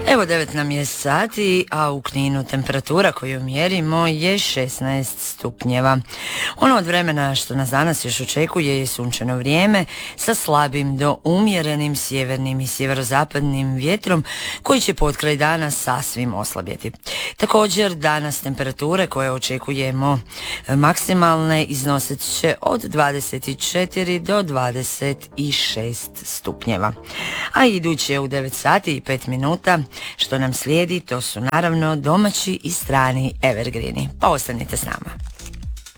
Evo 9 nam je sati, a u Kninu temperatura koju mjerimo je 16 stupnjeva. Ono od vremena što nas danas još očekuje je sunčano vrijeme sa slabim do umjerenim sjevernim i sjeverozapadnim vjetrom koji će potkraj dana sasvim oslabjeti. Također danas temperature koje očekujemo maksimalne iznosit će od 24 do 26 stupnjeva. A iduće u 9 sati i 5 minuta što nam slijedi, to su naravno domaći i strani evergreeni. Pa ostanite s nama.